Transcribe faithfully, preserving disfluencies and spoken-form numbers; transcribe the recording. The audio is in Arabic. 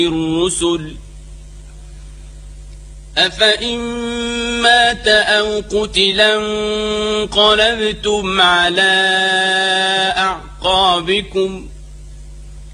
الرسل أفإن مات أو قتلا انقلبتم على أعقابكم